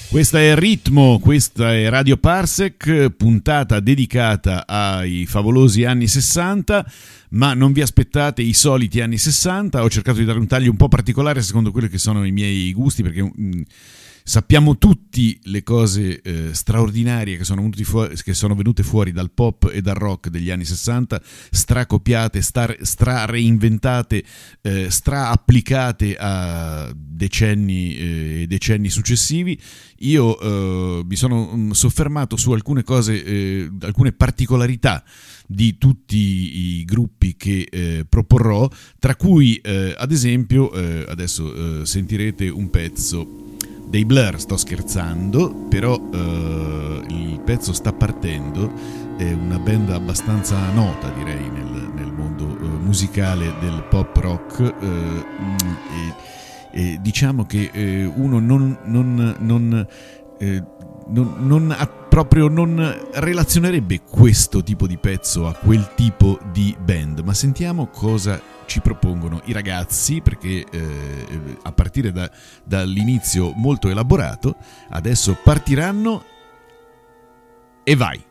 Questa è Ritmo, questa è Radio Parsec, puntata dedicata ai favolosi anni 60, ma non vi aspettate i soliti anni 60, ho cercato di dare un taglio un po' particolare secondo quelli che sono i miei gusti, perché sappiamo tutti le cose straordinarie che sono venute fuori dal pop e dal rock degli anni 60, stracopiate, stra-reinventate, stra-applicate a decenni e decenni successivi. Io mi sono soffermato su alcune cose, alcune particolarità di tutti i gruppi che proporrò, tra cui ad esempio adesso sentirete un pezzo dei Blur. Sto scherzando, però il pezzo sta partendo, è una band abbastanza nota, direi, nel mondo musicale del pop rock, e diciamo che uno non relazionerebbe questo tipo di pezzo a quel tipo di band, ma sentiamo cosa ci propongono i ragazzi, perché a partire dall'inizio molto elaborato, adesso partiranno e vai!